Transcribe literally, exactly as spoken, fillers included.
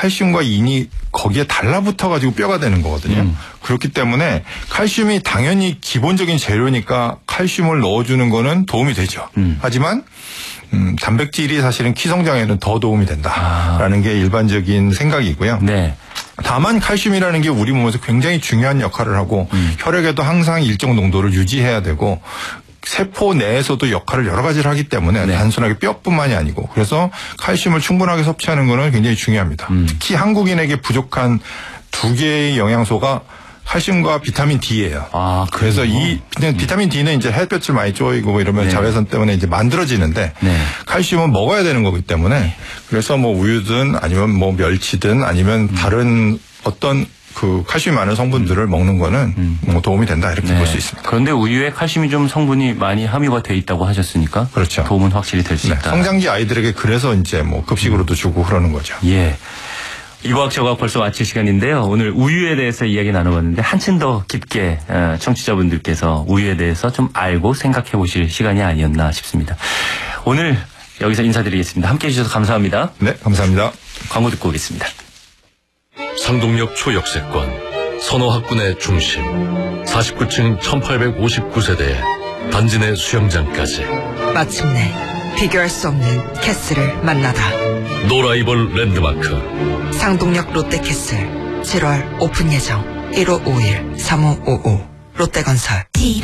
칼슘과 인이 거기에 달라붙어 가지고 뼈가 되는 거거든요. 음. 그렇기 때문에 칼슘이 당연히 기본적인 재료니까 칼슘을 넣어주는 거는 도움이 되죠. 음. 하지만 음, 단백질이 사실은 키 성장에는 더 도움이 된다라는 아. 게 일반적인 생각이고요. 네. 다만 칼슘이라는 게 우리 몸에서 굉장히 중요한 역할을 하고 음. 혈액에도 항상 일정 농도를 유지해야 되고 세포 내에서도 역할을 여러 가지를 하기 때문에 네. 단순하게 뼈뿐만이 아니고 그래서 칼슘을 충분하게 섭취하는 것은 굉장히 중요합니다. 음. 특히 한국인에게 부족한 두 개의 영양소가 칼슘과 비타민 D예요. 아, 그래서 이 비타민 D는 이제 햇볕을 많이 쬐이고 뭐 이러면 네. 자외선 때문에 이제 만들어지는데 네. 칼슘은 먹어야 되는 거기 때문에 그래서 뭐 우유든 아니면 뭐 멸치든 아니면 음. 다른 어떤 그 칼슘이 많은 성분들을 음. 먹는 거는 음. 뭐 도움이 된다 이렇게 네. 볼 수 있습니다. 그런데 우유에 칼슘이 좀 성분이 많이 함유가 돼 있다고 하셨으니까 그렇죠. 도움은 확실히 될 수 네. 있다. 성장기 아이들에게 그래서 이제 뭐 급식으로도 주고 그러는 거죠. 예. 이과학저과 벌써 마칠 시간인데요. 오늘 우유에 대해서 이야기 나눠봤는데 한층 더 깊게 청취자분들께서 우유에 대해서 좀 알고 생각해 보실 시간이 아니었나 싶습니다. 오늘 여기서 인사드리겠습니다. 함께해 주셔서 감사합니다. 네, 감사합니다. 광고 듣고 오겠습니다. 상동역 초역세권, 선호학군의 중심, 사십구 층 천팔백오십구 세대에 단지 내 수영장까지 마침내 비교할 수 없는 캐슬을 만나다. 노라이벌 랜드마크 상동역 롯데캐슬 칠월 오픈 예정. 일오오일 삼오오오 롯데건설.